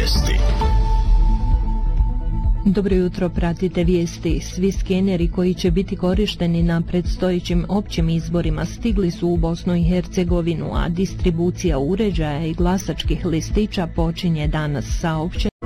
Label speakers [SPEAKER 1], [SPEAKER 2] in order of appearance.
[SPEAKER 1] Vijesti.
[SPEAKER 2] Dobro jutro, pratite vijesti. Svi skeneri koji će biti korišteni na predstojećim općim izborima stigli su u Bosnu i Hercegovinu, a distribucija uređaja i glasačkih listića počinje danas, saopćeno